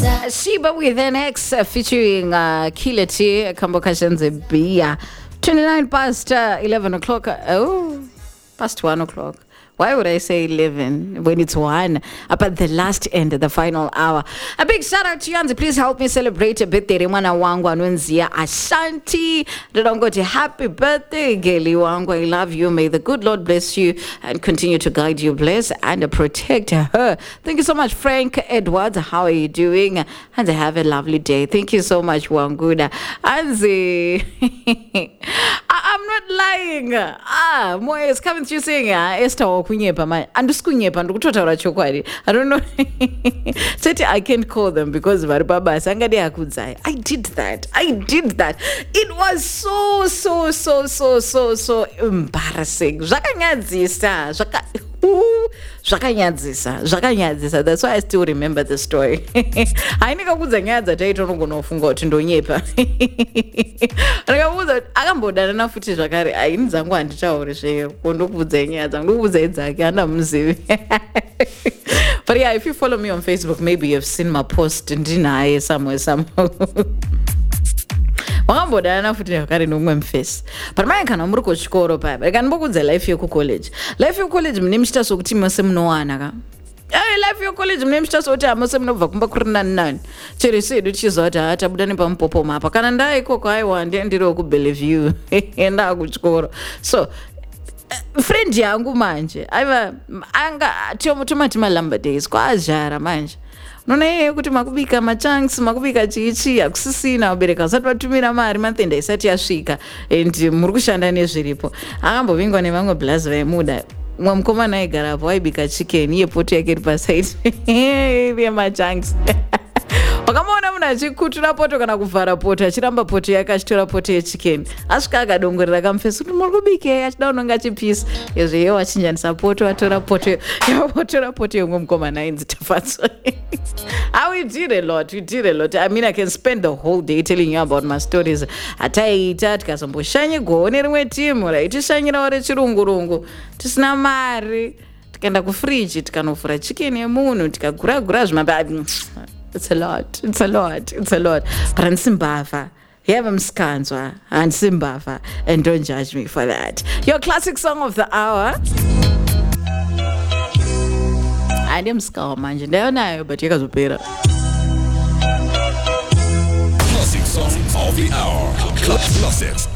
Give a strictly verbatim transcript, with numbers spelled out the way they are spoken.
Sheba with an X uh, featuring uh, Killer T, Kamboka Shenze Bia. twenty-nine past uh, eleven o'clock. Uh, oh, past one o'clock. Why would I say eleven when it's one? Up at the last end, the final hour. A big shout out to Yanzi. Please help me celebrate a birthday. Remana wangu anwenzia Ashanti. Dodongo happy birthday, Geli wangu. I love you. May the good Lord bless you and continue to guide you, bless and protect her. Thank you so much, Frank Edwards. How are you doing? And have a lovely day. Thank you so much, Wanguda. Anzi. I'm not lying. Ah, Moya is coming to you saying, ah, Esther kunyepa man. Anduskunyepa ndukutotaura chokwadi. I don't know. Seti I can't call them because varibaba sangade akudzai. I did that. I did that. It was so so so so so so embarrassing. Zvakanyadzisa. Zvaka zvakanyadzisa zvakanyadzisa. That's why I still remember the story. Ainika kudza nyadza taitonogono kufunga kuti ndonyepa. Ndakabudza akambodana na futi zvakare aini dzangu handitaure zve kundokudza nyadza ndokudza idzake andamuzivi. But yeah, if you follow me on Facebook, maybe you've seen my post ndinaye somewhere somehow. Wakambodana na futi zvakare nomwe mufesi. But mai kana muri kuchikoro paya kana mbokudza life yeku college. Life yeku college mune muchita sokuti mose munowana ka. Hey, life yeku college mune muchita sokuti amose munobva kumba kuri nani nani. Chero sedu chizo ati atabuda nepamupopo mapa. Kana ndai ikoko aiwa ndiro ku Bellevue. Enda kuchikoro. So friend yangu manje aiva anga tomati malamba days kwazhara manje. Nona yeye kuti makubika machanks makubika chichi akusisina ubereka usati vatumira mari manthenda isati yasvika and muri kushanda nezviripo. Akambovingwa nevamwe blazi vaimuda. Mwa mukomana aigarapo waibika chicken iye poto yake iri paside yemachanks. Wakamona munhu achikutura poto kana kuvhara poto achiramba poto yake achitora poto yechicken asvika akadongorera kamufesi kuti muri kubikei achida unonga chipisi izvo iye wachinjanisa poto atora poto yapotora poto yomwe mukomana ainzi Tafatso. Ah, we did a lot. We did a lot. I mean, I can spend the whole day telling you about my stories. Ataita tikazomboshanye gone rimwe timu raitishanyirawo rechirungurungu tisina mari tikaenda kufriji tikanovhura chicken yemunhu tikagura gura zvimaba. It's a lot. It's a lot. It's a lot. But ansimbava. Yeva mskanzwa ansimbava, and don't judge me for that. Your classic song of the hour. I am ska manje ndayonayo but yakazopera. Classic song of the hour. Classics.